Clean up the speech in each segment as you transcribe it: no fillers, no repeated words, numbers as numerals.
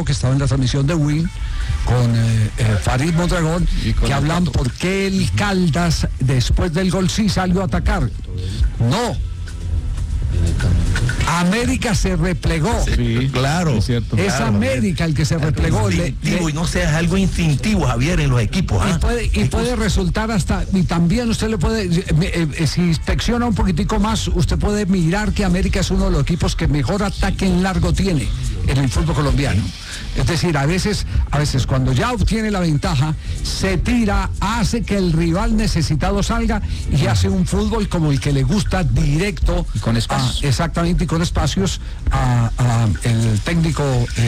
que estaba en la transmisión de Win con Farid Mondragón, que hablan por qué el Caldas después del gol sí salió a atacar. No, América se replegó. Sí, claro, es cierto. Es claro, América el que se replegó. Y no sea, es algo instintivo, Javier, en los equipos. Y puede resultar hasta, y también usted le puede, si inspecciona un poquitico más, usted puede mirar que América es uno de los equipos que mejor ataque en largo tiene en el fútbol colombiano. Es decir, a veces cuando ya obtiene la ventaja, se tira, hace que el rival necesitado salga y hace un fútbol como el que le gusta, directo, y con espacios. Exactamente, y con espacios a el técnico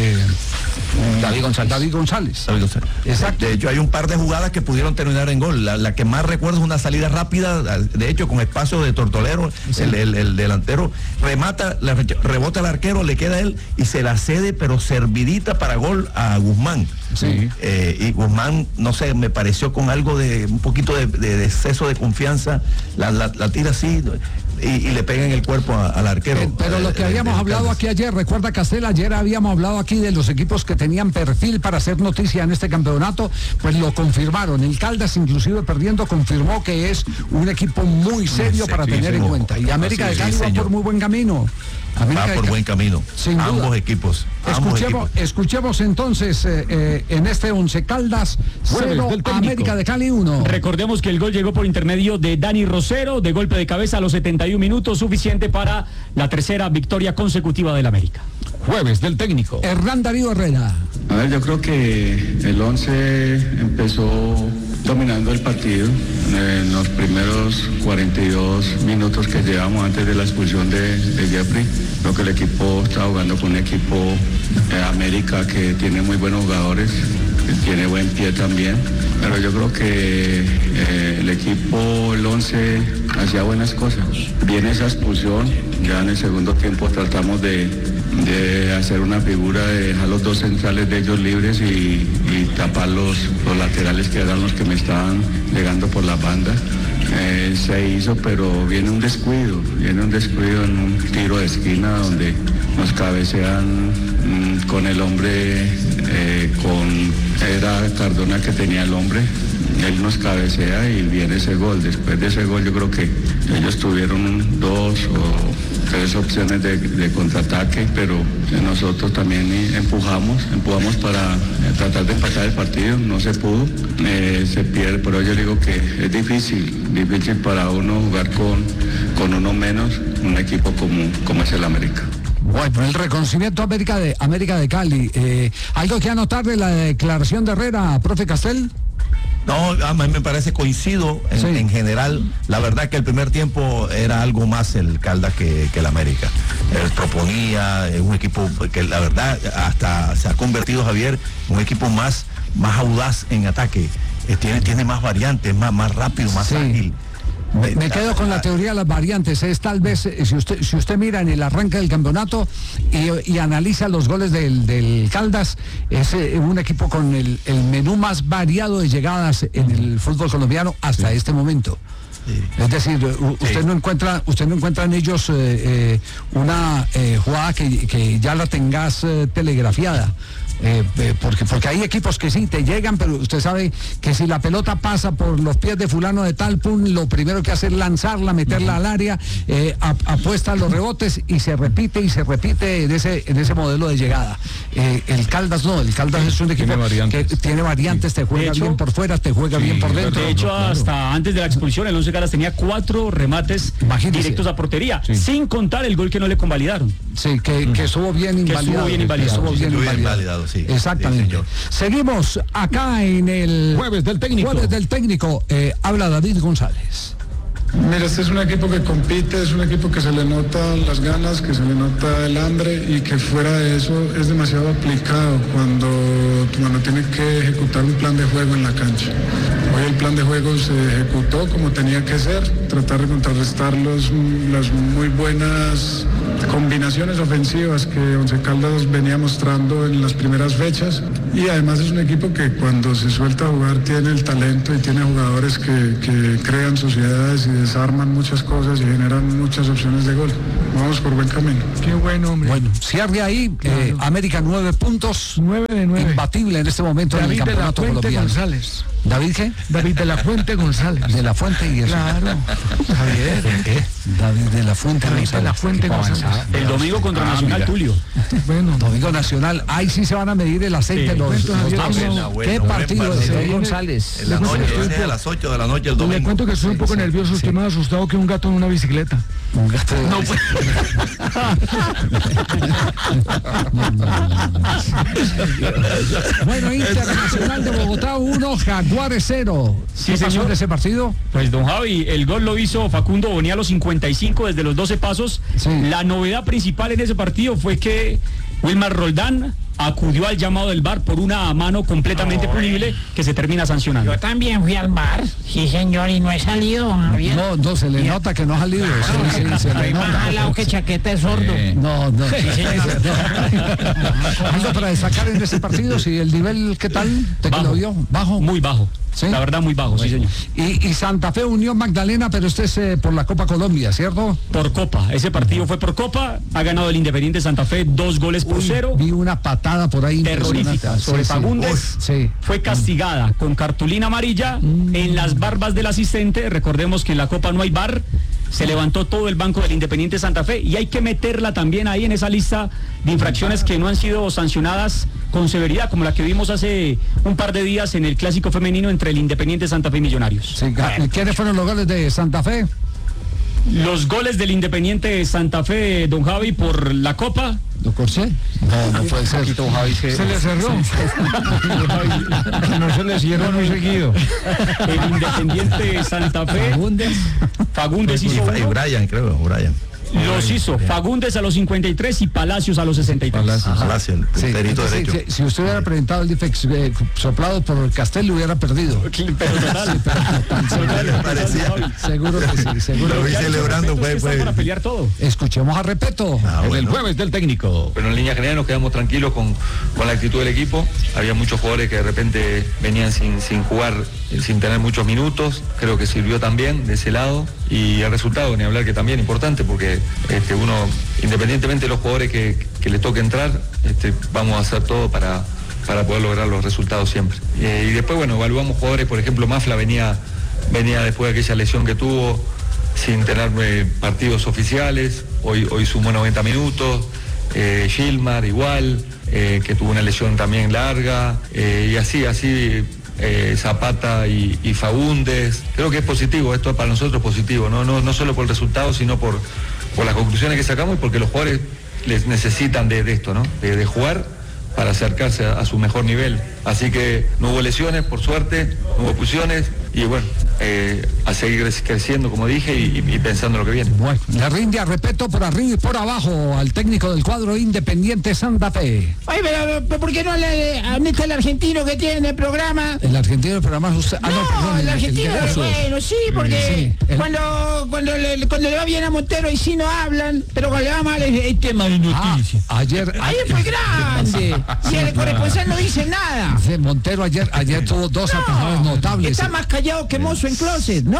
David González. Exacto. De hecho, hay un par de jugadas que pudieron terminar en gol. La que más recuerdo es una salida rápida, de hecho, con espacio de Tortolero, sí. el delantero remata, rebota al arquero, le queda a él y se la cede, pero servidita para gol a Guzmán. Sí. Y Guzmán, no sé, me pareció con algo de un poquito de exceso de confianza, la tira así y le pega en el cuerpo al arquero. Pero lo que habíamos hablado aquí ayer, recuerda, Castel, ayer habíamos hablado aquí de los equipos que tenían perfil para hacer noticia en este campeonato, pues lo confirmaron. El Caldas, inclusive perdiendo, confirmó que es un equipo muy serio para tener en cuenta. Y América de Cali va por muy buen camino. Va por buen camino. Sin ambos duda. Equipos. Escuchemos entonces en este Once Caldas 0, América de Cali 1. Recordemos que el gol llegó por intermedio de Dani Rosero, de golpe de cabeza a los 71 minutos, suficiente para la tercera victoria consecutiva del América. Jueves del técnico. Hernán Darío Herrera. A ver, yo creo que el 11 empezó dominando el partido en los primeros 42 minutos que llevamos antes de la expulsión de Jeffrey. Creo que el equipo está jugando con un equipo América que tiene muy buenos jugadores, que tiene buen pie también, pero yo creo que el equipo, el 11, hacía buenas cosas. Viene esa expulsión, ya en el segundo tiempo tratamos de hacer una figura, de dejar los dos centrales de ellos libres y tapar los laterales que eran los que me estaban llegando por la banda. Se hizo, pero viene un descuido en un tiro de esquina donde nos cabecean con el hombre, era Cardona que tenía el hombre, él nos cabecea y viene ese gol. Después de ese gol yo creo que ellos tuvieron 2 o 3 opciones de contraataque, pero nosotros también empujamos para tratar de empatar el partido, no se pudo, se pierde, pero yo digo que es difícil para uno jugar con uno menos, un equipo como es el América. Bueno, el reconocimiento América de Cali. ¿Algo que anotar de la declaración de Herrera, profe Castel? No, a mí me parece, coincido en general. La verdad que el primer tiempo era algo más el Caldas que el América. Él proponía, un equipo que la verdad hasta se ha convertido, Javier, un equipo más audaz en ataque. Tiene más variantes, más rápido, más ágil. Me quedo con la teoría de las variantes. Es tal vez, si usted mira en el arranque del campeonato y analiza los goles del Caldas, es un equipo con el menú más variado de llegadas en el fútbol colombiano hasta este momento. Sí. Es decir, usted no encuentra en ellos una jugada que ya la tengas telegrafiada. Porque hay equipos que sí te llegan, pero usted sabe que si la pelota pasa por los pies de fulano de tal, lo primero que hace es lanzarla, meterla al área, apuesta a los rebotes y se repite en ese modelo de llegada. El Caldas no, el Caldas es un equipo que tiene variantes, te juega bien por fuera, te juega bien por dentro. De hecho, hasta antes de la expulsión, el Once Caldas tenía 4 remates directos a portería, sin contar el gol que no le convalidaron. Sí, que estuvo bien invalidado. Sí, exactamente. Sí, seguimos acá en el Jueves del técnico. Habla David González. Mira, este es un equipo que compite, es un equipo que se le nota las ganas, que se le nota el hambre y que fuera de eso es demasiado aplicado cuando tiene que ejecutar un plan de juego en la cancha. Hoy el plan de juego se ejecutó como tenía que ser, tratar de contrarrestar las muy buenas combinaciones ofensivas que Once Caldas venía mostrando en las primeras fechas, y además es un equipo que cuando se suelta a jugar tiene el talento y tiene jugadores que crean sociedades y desarman muchas cosas y generan muchas opciones de gol. Vamos por buen camino. Qué bueno, hombre. Bueno, cierre ahí, claro. América 9 puntos, 9 de 9. Imbatible en este momento en el campeonato colombiano. González. ¿David qué? David de la Fuente González. De la Fuente y eso. Claro. Javier. David de la Fuente González. De la Fuente González. El domingo contra Nacional, Tulio. Bueno. Domingo Nacional. Ahí sí se van a medir el aceite los ¿Qué partido es ese? González. En la noche, a las 8 de la noche el domingo. Le cuento que estoy un poco nervioso, estoy más asustado que un gato en una bicicleta. Un gato. No, pues. Bueno, Internacional de Bogotá 1, Jaguares 0. Sí, ¿Qué pasó en ese partido? Pues don Javi, el gol lo hizo Facundo Bonilla a los 55 desde los 12 pasos. Sí. La novedad principal en ese partido fue que Wilmar Roldán acudió al llamado del VAR por una mano completamente punible que se termina sancionando. Yo también fui al VAR, sí señor, y no he salido, Javier. No, se le nota que no ha salido. Se le nota. Más jalado que chaqueta de sordo. No. Algo para destacar en ese partido, si el nivel, ¿qué tal? ¿Te Bajo. lo vio? ¿Bajo? Muy bajo. ¿Sí? La verdad, muy bajo, sí, señor. Y Santa Fe Unión Magdalena, pero este es por la Copa Colombia, ¿cierto? Por Copa. Ese partido fue por Copa. Ha ganado el Independiente Santa Fe 2-0. Vi una patada por ahí Terrorífica sobre Fagundes. Sí. Fue castigada con cartulina amarilla en las barbas del asistente. Recordemos que en la Copa no hay VAR. Se levantó todo el banco del Independiente Santa Fe y hay que meterla también ahí en esa lista de infracciones que no han sido sancionadas con severidad, como la que vimos hace un par de días en el clásico femenino entre el Independiente Santa Fe y Millonarios. Sí, ¿quiénes fueron los goles de Santa Fe? Los goles del Independiente Santa Fe, don Javi, por la Copa. ¿Lo Corsé? No puede ser. Se le cerró. No se le cierra muy seguido. El Independiente Santa Fe. Fagundes hizo y Brian, creo, Brian. Los hizo Fagundes a los 53 y Palacios a los 63. Palacio, el punterito derecho. Si usted hubiera presentado el DIFEX soplado por el Castel, lo hubiera perdido. Pero total. Seguro que sí, seguro. Lo vi celebrando, fue para pelear todo. Escuchemos a Repeto. En el jueves del técnico. Pero en línea general nos quedamos tranquilos con la actitud del equipo. Había muchos jugadores que de repente venían sin jugar, sin tener muchos minutos. Creo que sirvió también de ese lado. Y el resultado, ni hablar, que también importante, porque uno, independientemente de los jugadores que le toque entrar, vamos a hacer todo para poder lograr los resultados siempre. Y después, bueno, evaluamos jugadores, por ejemplo, Mafla venía después de aquella lesión que tuvo, sin tener partidos oficiales, hoy sumó 90 minutos, Gilmar igual, que tuvo una lesión también larga, y así Zapata y Fagundes. Creo que es positivo, esto para nosotros es positivo, no solo por el resultado, sino por las conclusiones que sacamos y porque los jugadores les necesitan de esto, ¿no? De jugar para acercarse a su mejor nivel. Así que no hubo lesiones, por suerte, no hubo expulsiones y bueno, a seguir creciendo, como dije, y pensando en lo que viene. Bueno, le rinde a Repeto por arriba y por abajo al técnico del cuadro Independiente Santa Fe. Oye, pero ¿por qué no le admite el argentino que tiene en el programa? El argentino del programa es usted. No, el argentino, bueno, sí, porque cuando le va bien a Montero y sí no hablan, pero cuando le va mal es tema de noticias. Ayer fue grande. Y el corresponsal no dice nada. Montero ayer tuvo dos atajadas notables. Está más callado que mozo en closet. No.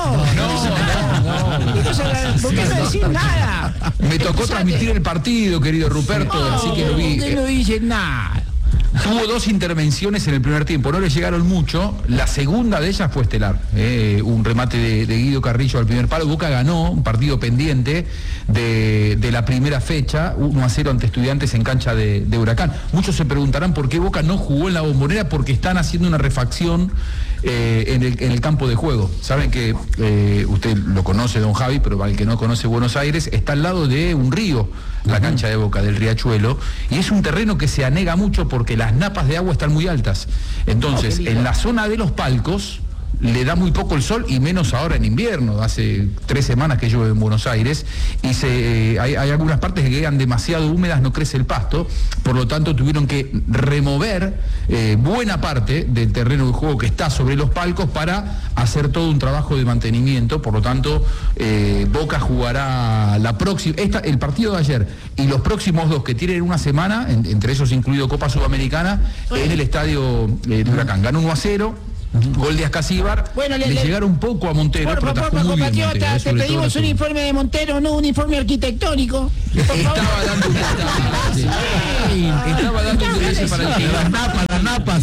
¿Por qué no decir nada? Me tocó transmitir el partido, querido Ruperto, así que lo vi. ¿Por qué no dice nada? Tuvo dos intervenciones en el primer tiempo, no le llegaron mucho. La segunda de ellas fue estelar. Un remate de Guido Carrillo al primer palo. Boca ganó un partido pendiente de la primera fecha, 1-0 ante Estudiantes en cancha de Huracán. Muchos se preguntarán por qué Boca no jugó en la Bombonera, porque están haciendo una refacción en el campo de juego. Saben que usted lo conoce, don Javi, pero para el que no conoce Buenos Aires, está al lado de un río, la cancha de Boca, del Riachuelo, y es un terreno que se anega mucho porque las napas de agua están muy altas. Entonces, en la zona de los palcos le da muy poco el sol y menos ahora en invierno. Hace 3 semanas que llueve en Buenos Aires y hay algunas partes que quedan demasiado húmedas, no crece el pasto, por lo tanto tuvieron que remover buena parte del terreno de juego que está sobre los palcos para hacer todo un trabajo de mantenimiento. Por lo tanto, Boca jugará el partido de ayer y los próximos 2 que tienen una semana, entre ellos incluido Copa Sudamericana, en el estadio de Huracán. Ganó 1-0. Gol de Ascasíbar. Bueno, le llegaron un poco a Montero, pero atajó muy bien compatriota, te pedimos un informe de Montero, no un informe arquitectónico. Estaba dando un detalle. Estaba dando un detalle para el Las napas.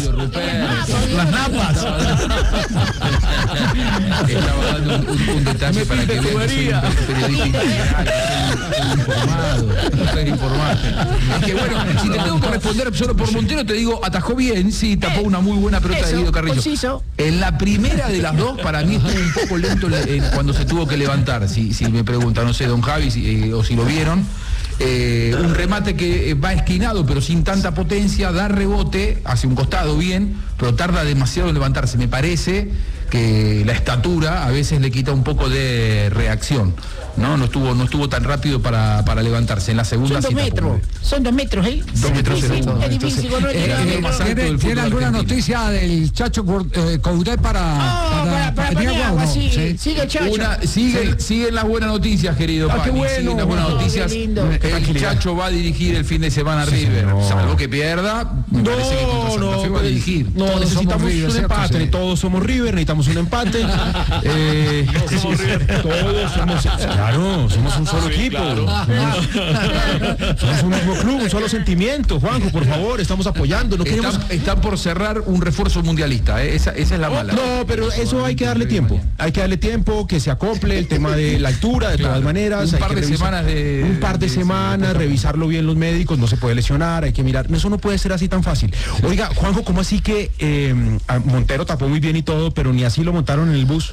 Estaba dando un detalle para que vean que periodista informado. Es que bueno, si te tengo que responder solo por Montero, te digo, atajó bien, sí, tapó una muy buena pelota de Guido Carrillo. Conciso. En la primera de las 2, para mí estuvo un poco lento cuando se tuvo que levantar, si me pregunta, no sé, don Javi, o si lo vieron. Un remate que va esquinado pero sin tanta potencia, da rebote hacia un costado bien, pero tarda demasiado en levantarse. Me parece que la estatura a veces le quita un poco de reacción, ¿no? No estuvo tan rápido para levantarse. En la segunda son 2 metros, son 2 metros, 2 metros es difícil. ¿Tiene alguna noticia del Chacho Coudet para Paniagua? Sí, sigue Chacho. Siguen las buenas noticias, querido Pani. Siguen las buenas noticias. El Chacho va a dirigir el fin de semana a River, salvo que pierda. Me parece que contra Santa Fe va a dirigir. No, necesitamos un empate, todos somos River, necesitamos un empate. Todos somos, claro, somos un solo equipo. Somos un mismo club, un solo sentimiento. Juanjo, por favor, estamos apoyando. Están por cerrar un refuerzo mundialista, esa es la mala. No, pero eso hay que darle tiempo. Hay que darle tiempo, que se acople el tema de la altura, de todas maneras. Un par de semanas, revisarlo bien los médicos, no se puede lesionar, hay que mirar. Eso no puede ser así tan fácil. Oiga, Juanjo, ¿cómo así que Montero tapó muy bien y todo, pero ni así lo montaron en el bus?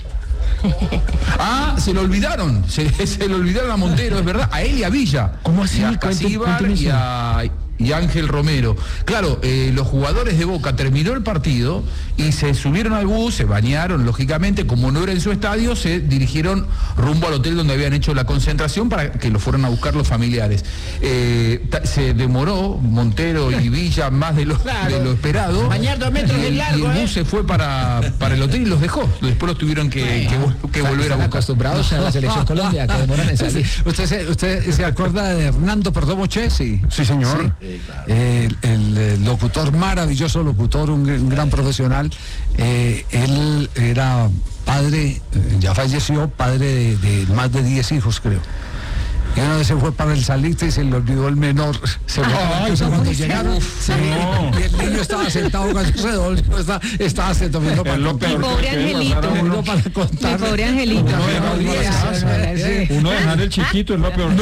Se lo olvidaron, se lo olvidaron a Montero, es verdad, a él y a Villa. ¿Cómo así? A Ascasíbar y Ángel Romero. Claro, los jugadores de Boca terminó el partido y se subieron al bus, se bañaron, lógicamente, como no era en su estadio, se dirigieron rumbo al hotel donde habían hecho la concentración para que lo fueran a buscar los familiares. Se demoró Montero y Villa más de lo esperado. Bañar 2 metros de largo. Y el bus se fue para el hotel y los dejó. Después los tuvieron que volver a buscar. Acostumbrados a la selección Colombia, que demoran en salir. ¿Usted se acuerda de Hernando Perdomo Chesi? Sí, señor. Sí. El locutor, maravilloso locutor, un gran profesional. Él era padre, ya falleció, padre de más de 10 hijos, creo. Y una vez se fue para el Saliste y se le olvidó el menor. Cuando llegaron, y el niño estaba sentado cuando se volvió, estaba sentado para mi pobre angelito. Mi pobre angelito. Uno dejar el chiquito es lo peor.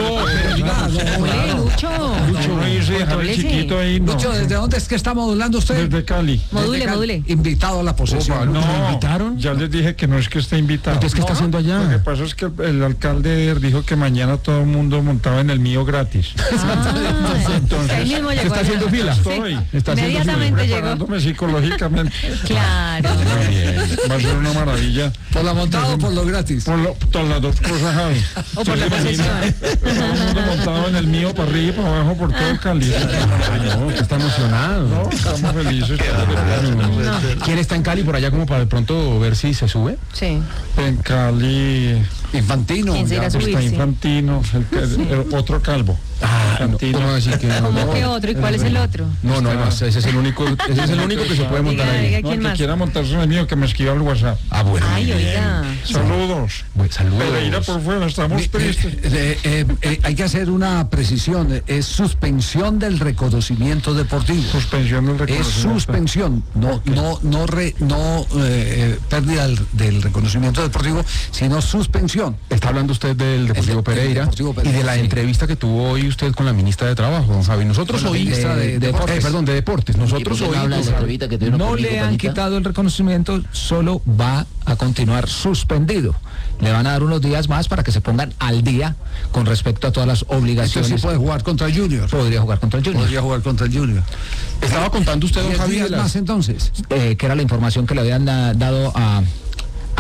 Lucho, el chiquito ahí. Lucho, ¿desde dónde es que está modulando usted? Desde Cali. Module. Invitado a la posesión. ¿Lo invitaron? Ya les dije que no es que esté invitado. Entonces, ¿qué está haciendo allá? Lo que pasa es que el alcalde dijo que mañana todo el mundo montaba en el mío gratis. Entonces, ¿se está haciendo fila? Inmediatamente llegó. Preparándome psicológicamente. Claro. Va a ser una maravilla. ¿Por la montada o por lo gratis? Por las dos cosas, Javi. O por la posesión. Todo el mundo montado en el mío, para arriba y para abajo, por todo el Cali. Está emocionado. No, estamos felices. ¿Quién está en Cali por allá como para de pronto ver si se sube? Sí. En Cali. Infantino. ¿Quién se irá a subir? Está Infantino, el otro calvo. ¿Cómo así que no? ¿Cómo que otro? ¿Y cuál es el otro? No hay más. Ese es el único que se puede montar ahí. Diga, ¿quién que más? quiera montarse en el mío, que me escriba al WhatsApp. Bueno. Ay, oiga. Saludos. Saludos. Pereira por fuera, estamos tristes. Hay que hacer una precisión. Es suspensión del reconocimiento deportivo. Suspensión del reconocimiento. Es suspensión, no pérdida del reconocimiento deportivo, sino suspensión. Está hablando usted del Deportivo Pereira y de la entrevista que tuvo hoy usted con la ministra de Trabajo, don Javi. Nosotros hoy de Deportes. Nosotros hoy no le han quitado el reconocimiento, solo va a continuar suspendido. Le van a dar unos días más para que se pongan al día con respecto a todas las obligaciones. Entonces sí puede jugar contra el Junior. Podría jugar contra el Junior. Estaba contando usted, don Javi, más entonces. Que era la información que le habían dado a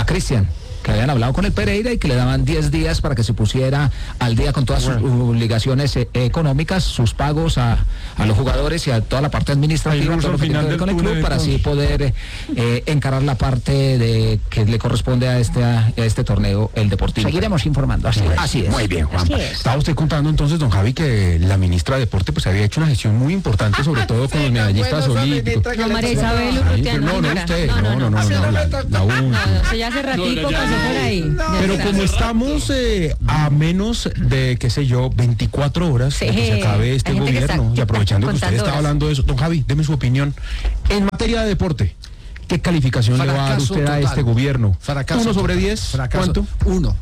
Cristian, que habían hablado con el Pereira y que le daban 10 días para que se pusiera al día con todas sus obligaciones económicas, sus pagos a los jugadores y a toda la parte administrativa todo lo que tiene que ver con el club, para así poder encarar la parte que le corresponde a este torneo, el Deportivo. Seguiremos informando, así es. Muy bien, Juan. Estaba usted contando entonces, don Javi, que la ministra de Deporte pues había hecho una gestión muy importante, sobre todo con los medallistas olímpicos. No, María Isabel Urrutia, No, usted, no, la eso ya hace ratico pasó por ahí. Pero como estamos a menos de, qué sé yo, 24 horas de que se acabe este gobierno, y aprovechando que usted está hablando de eso, don Javi, deme su opinión. En materia de deporte, ¿qué calificación le va a dar usted a este gobierno? Fracaso. 1 sobre 10. Fracaso. ¿Cuánto? 1.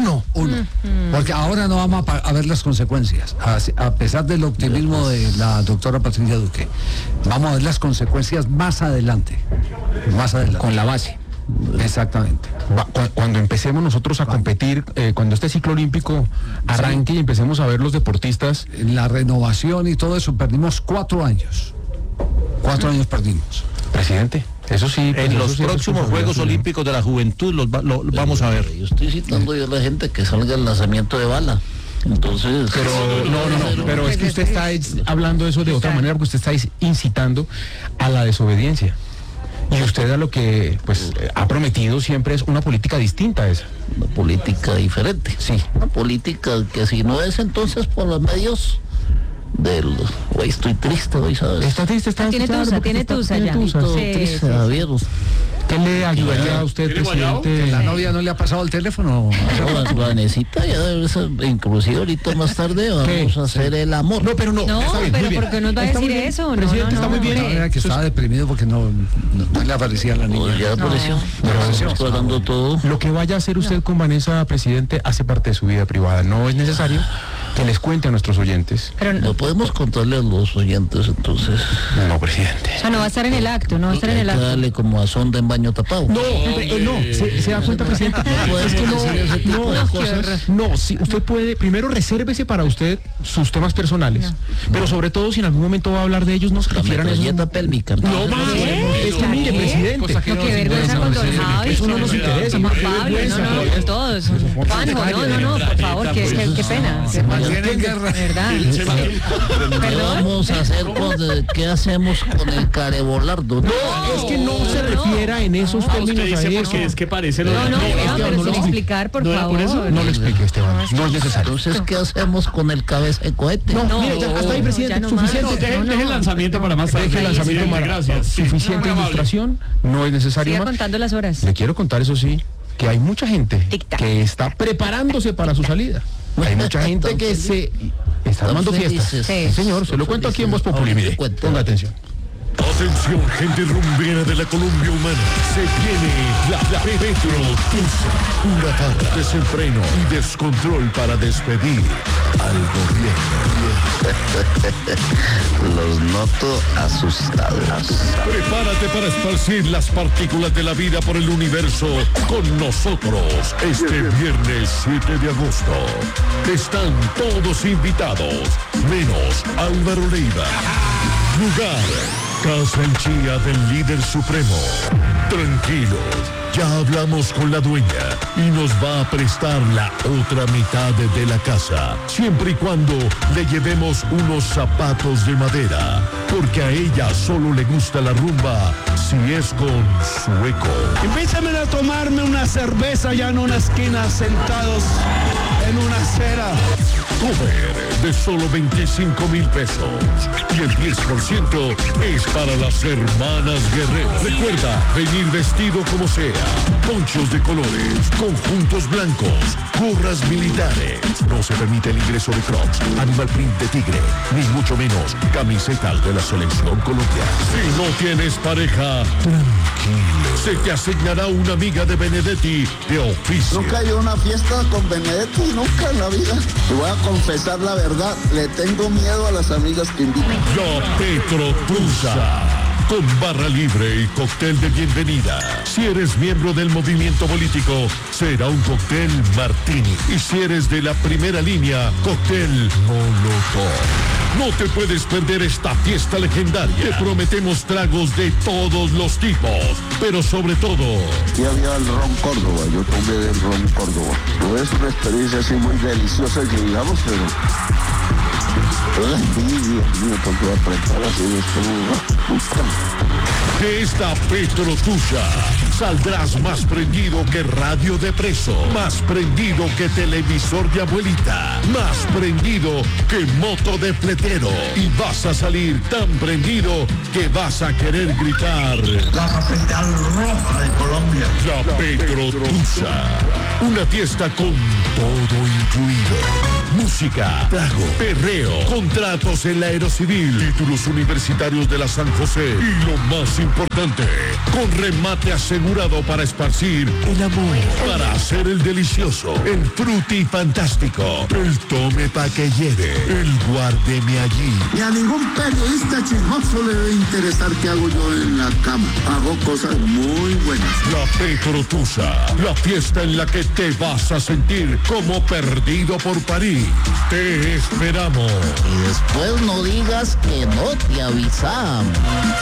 Porque ahora no vamos a ver las consecuencias. A pesar del optimismo de la doctora Patricia Duque, vamos a ver las consecuencias más adelante. Con la base. Exactamente. Cuando empecemos nosotros a competir, cuando este ciclo olímpico arranque y empecemos a ver los deportistas. La renovación y todo eso, perdimos 4 años. 4 años perdimos. Presidente, eso sí. En los próximos Juegos Olímpicos de la Juventud lo vamos a ver. Yo estoy citando yo a la gente que salga el lanzamiento de bala. Entonces, pero es que usted está hablando de eso de otra manera, porque usted está incitando a la desobediencia. Y usted a lo que pues ha prometido siempre es una política distinta a esa. Una política diferente. Sí. Una política que si no es entonces por los medios hoy estoy triste, hoy, ¿sabes? Está triste, Tiene tusa ya. Todo triste, Javier. ¿Qué le ayudaría a usted, presidente? ¿La novia no le ha pasado el teléfono? No, Vanessita ya debe ser, inclusive ahorita más tarde vamos a hacer el amor. No, pero está bien, pero ¿por qué nos va a decir eso? Presidente, está muy bien. Era que estaba deprimido porque no le aparecía la niña. Ya apareció. Está hablando todo. Lo que vaya a hacer usted con Vanessa, presidente, hace parte de su vida privada. No es necesario que les cuente a nuestros oyentes. Pero no podemos contarle a los oyentes, entonces. No, presidente. O sea, no va a estar en el acto, no va a estar en el acto. Dale como a sonda en baño tapado. Se da cuenta, presidente. No, si usted puede, primero resérvese para usted sus temas personales, pero sobre todo si en algún momento va a hablar de ellos, no se refieran a eso. Pélvica. No más. Es que mire, presidente. Qué vergüenza con don Javi. Eso no nos interesa. Juan Pablo, no, todos. Juanjo, no, por favor, qué pena. ¿Verdad? Vamos a hacer ¿qué hacemos con el carebolardo? No, es que no se refiera en esos términos a eso. Es que parece pero sin explicar, por favor. No le explique, Esteban. No es necesario. Entonces, ¿qué hacemos con el cabeza de cohete? No, mire, ya hasta ahí, presidente. Suficiente. Deje el lanzamiento para más tarde. Deje el lanzamiento para gracias. Suficiente ilustración. No es necesario Siga más. contando las horas. Le quiero contar, eso sí, que hay mucha gente que está preparándose para su salida. Hay mucha gente que se está armando fiestas. Sí, señor, se lo cuento aquí en Voz Populi. Mire, ponga atención. Atención, gente rumbera de la Colombia humana. Se viene la Petro Tusa. Una tarde de desenfreno y descontrol para despedir al gobierno. Los noto asustados. Prepárate para esparcir las partículas de la vida por el universo con nosotros este viernes 7 de agosto. Están todos invitados, menos Álvaro Leiva. Lugar: Casa en Chía del líder supremo. Tranquilos, ya hablamos con la dueña y nos va a prestar la otra mitad de la casa, siempre y cuando le llevemos unos zapatos de madera, porque a ella solo le gusta la rumba si es con sueco. Invítenme a tomarme una cerveza ya en una esquina sentados en una acera. Cover de solo 25,000 pesos y el 10% es para las hermanas Guerrero. Recuerda venir vestido como sea: ponchos de colores, conjuntos blancos, gorras militares. No se permite el ingreso de Crocs, animal print de tigre, ni mucho menos camisetas de la selección colombiana. Si no tienes pareja, tranquilo, se te asignará una amiga de Benedetti de oficio. Nunca he ido a una fiesta con Benedetti, nunca en la vida. Te voy a confesar la verdad, le tengo miedo a las amigas que invitan. La Petro Tusa, con barra libre y cóctel de bienvenida. Si eres miembro del movimiento político, será un cóctel Martini. Y si eres de la primera línea, cóctel Molotov. No te puedes perder esta fiesta legendaria. Te prometemos tragos de todos los tipos, pero sobre todo... Aquí había el ron Córdoba, yo tomé del ron Córdoba. No es una experiencia así muy deliciosa que digamos, pero... De esta Petro tuya saldrás más prendido que radio de preso, más prendido que televisor de abuelita, más prendido que moto de fletero, y vas a salir tan prendido que vas a querer gritar: la capital roja de Colombia. La Petro tuya, una fiesta con todo incluido. Música, trago, perreo, contratos en la Aerocivil, títulos universitarios de la San José y lo más importante, con remate asegurado para esparcir el amor, para hacer el delicioso, el fruti fantástico, el tome pa' que lleve, el guárdeme allí. Y a ningún periodista chismoso le debe interesar qué hago yo en la cama. Hago cosas muy buenas. La Petrotusa, la fiesta en la que te vas a sentir como perdido por París. Te esperamos. Y después no digas que no te avisamos.